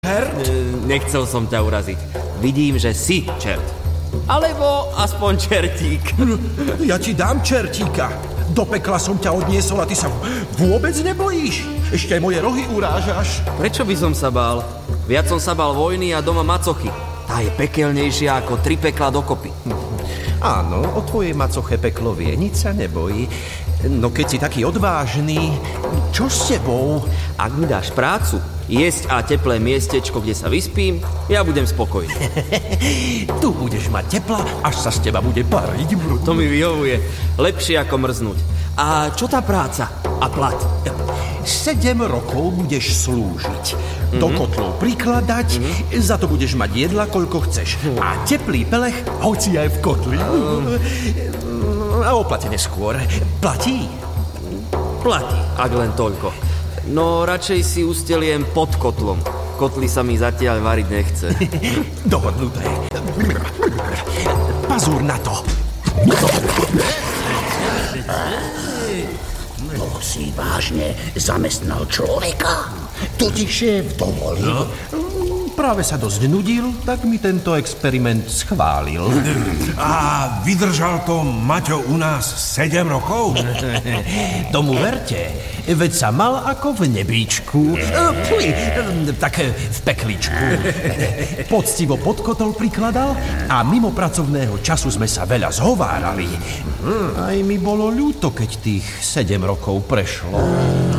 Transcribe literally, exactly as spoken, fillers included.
čert? Nechcel som ťa uraziť. Vidím, že si čert. Alebo aspoň čertík. Ja ti dám čertíka. Do pekla som ťa odniesol a ty sa vôbec nebojíš. Ešte aj moje rohy urážaš. Prečo by som sa bál? Viac som sa bál vojny a doma macochy. Tá je pekelnejšia ako tri pekla dokopy. Áno, o tvojej macoche peklo vie, nič sa nebojí. No keď si taký odvážny, čo s tebou? Ak mi dáš prácu, jesť a teplé miestečko, kde sa vyspím, ja budem spokojný. Tu budeš mať tepla, až sa z teba bude pariť. To mi vyhovuje. Lepšie ako mrznúť. A čo tá práca? A plat? Sedem rokov budeš slúžiť. Do mm-hmm. kotlov prikladať, mm-hmm. za to budeš mať jedla, koľko chceš. A teplý pelech, hoci aj v kotli. Um. A o plate neskôr. Platí? Platí, ak len toľko. No radšej si usteliem pod kotlom. Kotli sa mi zatiaľ variť nechce. Dohodnuté. Pazúr na to. To si vážne zamestnal človeka? To ti šéf dovolil? No. Práve sa dosť nudil, tak mi tento experiment schválil. A vydržal to Maťo u nás sedem rokov? Tomu verte, veď sa mal ako v nebíčku. Pli, tak v pekličku. Poctivo pod kotol prikladal a mimo pracovného času sme sa veľa zhovárali. Aj mi bolo ľúto, keď tých sedem rokov prešlo.